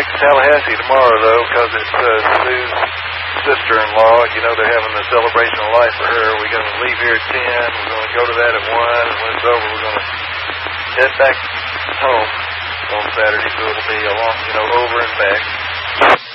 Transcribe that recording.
Back to Tallahassee tomorrow, though, because it's Sue's sister-in-law. You know, they're having a celebration of life for her. We're going to leave here at 10. We're going to go to that at 1, and when it's over, we're going to head back home on Saturday, so it'll be a long, over and back.